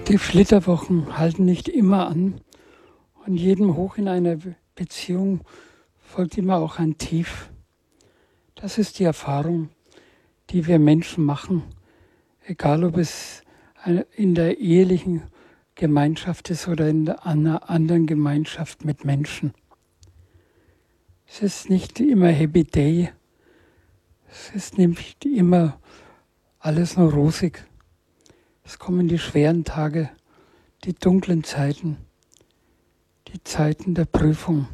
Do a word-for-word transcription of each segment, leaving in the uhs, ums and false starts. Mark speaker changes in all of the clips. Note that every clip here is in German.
Speaker 1: Die Flitterwochen halten nicht immer an und jedem Hoch in einer Beziehung folgt immer auch ein Tief. Das ist die Erfahrung, die wir Menschen machen, egal ob es in der ehelichen Gemeinschaft ist oder in einer anderen Gemeinschaft mit Menschen. Es ist nicht immer Happy Day, es ist nicht immer alles nur rosig. Es kommen die schweren Tage, die dunklen Zeiten, die Zeiten der Prüfung.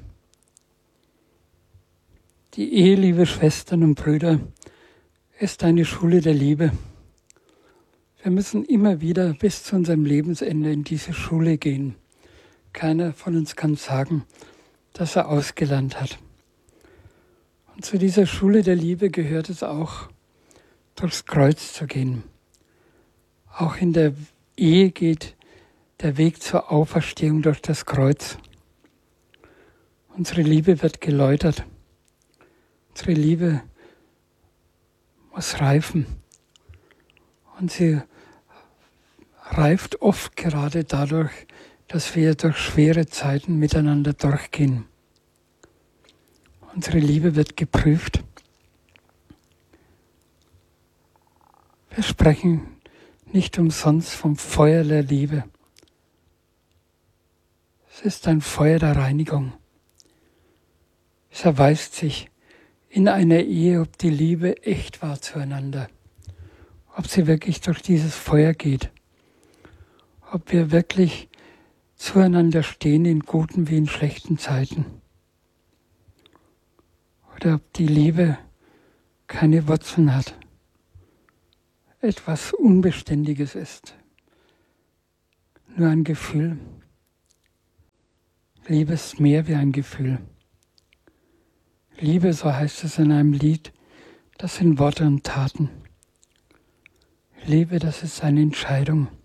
Speaker 1: Die Ehe, liebe Schwestern und Brüder, ist eine Schule der Liebe. Wir müssen immer wieder bis zu unserem Lebensende in diese Schule gehen. Keiner von uns kann sagen, dass er ausgelernt hat. Und zu dieser Schule der Liebe gehört es auch, durchs Kreuz zu gehen. Auch in der Ehe geht der Weg zur Auferstehung durch das Kreuz. Unsere Liebe wird geläutert. Unsere Liebe muss reifen. Und sie reift oft gerade dadurch, dass wir durch schwere Zeiten miteinander durchgehen. Unsere Liebe wird geprüft. Wir sprechen nicht umsonst vom Feuer der Liebe. Es ist ein Feuer der Reinigung. Es erweist sich in einer Ehe, ob die Liebe echt war zueinander, ob sie wirklich durch dieses Feuer geht, ob wir wirklich zueinander stehen in guten wie in schlechten Zeiten, oder ob die Liebe keine Wurzeln hat, etwas Unbeständiges ist, nur ein Gefühl. Liebe ist mehr wie ein Gefühl. Liebe, so heißt es in einem Lied, das sind Worte und Taten. Liebe, das ist eine Entscheidung.